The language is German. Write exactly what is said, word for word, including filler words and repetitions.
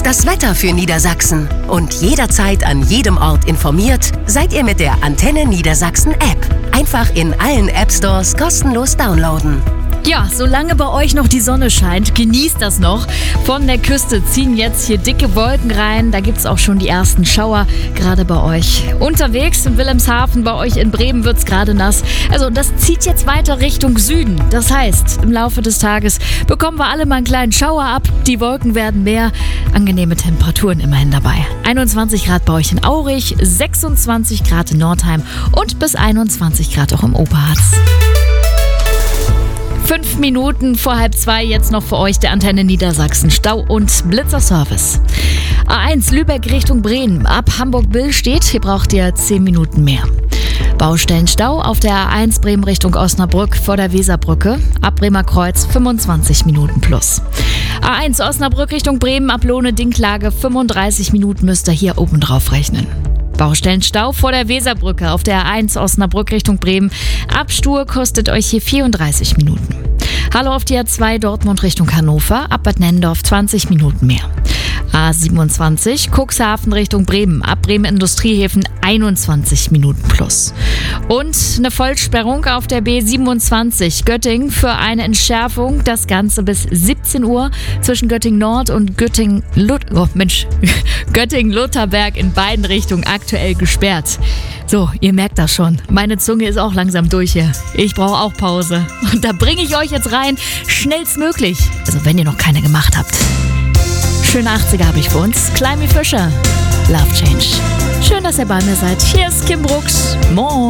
Und das Wetter für Niedersachsen. Und jederzeit an jedem Ort informiert seid ihr mit der Antenne Niedersachsen App. Einfach in allen App Stores kostenlos downloaden. Ja, solange bei euch noch die Sonne scheint, genießt das noch. Von der Küste ziehen jetzt hier dicke Wolken rein. Da gibt's auch schon die ersten Schauer, gerade bei euch. Unterwegs in Wilhelmshaven, bei euch in Bremen wird's gerade nass. Also das zieht jetzt weiter Richtung Süden. Das heißt, im Laufe des Tages bekommen wir alle mal einen kleinen Schauer ab. Die Wolken werden mehr. Angenehme Temperaturen immerhin dabei. einundzwanzig Grad bei euch in Aurich, sechsundzwanzig Grad in Nordheim und bis einundzwanzig Grad auch im Oberharz. Fünf Minuten vor halb zwei jetzt noch für euch der Antenne Niedersachsen Stau- und Blitzerservice. A eins Lübeck Richtung Bremen. Ab Hamburg-Bill steht, hier braucht ihr zehn Minuten mehr. Baustellenstau auf der A eins Bremen Richtung Osnabrück vor der Weserbrücke. Ab Bremer Kreuz fünfundzwanzig Minuten plus. A eins Osnabrück Richtung Bremen ab Lohne-Dinklage fünfunddreißig Minuten müsst ihr hier oben drauf rechnen. Baustellenstau vor der Weserbrücke auf der A eins Osnabrück Richtung Bremen. Ab Stur kostet euch hier vierunddreißig Minuten. Hallo auf die A zwei Dortmund Richtung Hannover. Ab Bad Nennendorf zwanzig Minuten mehr. A siebenundzwanzig Cuxhaven Richtung Bremen. Ab Bremen Industriehäfen einundzwanzig Minuten plus. Und eine Vollsperrung auf der B siebenundzwanzig Göttingen für eine Entschärfung. Das Ganze bis siebzehn Uhr zwischen Göttingen Nord und Göttingen Lut oh Mensch Göttingen-Lutherberg in beiden Richtungen aktuell gesperrt. So, ihr merkt das schon. Meine Zunge ist auch langsam durch hier. Ich brauche auch Pause. Und da bringe ich euch jetzt rein, schnellstmöglich. Also wenn ihr noch keine gemacht habt. Schöne achtziger habe ich für uns. Climby Fisher, Love Change. Schön, dass ihr bei mir seid. Hier ist Kim Brooks. Moin.